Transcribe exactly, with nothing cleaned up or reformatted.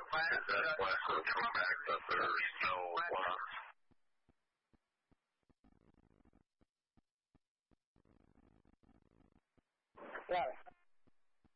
Is that west of Trumback that there's no one? Sorry.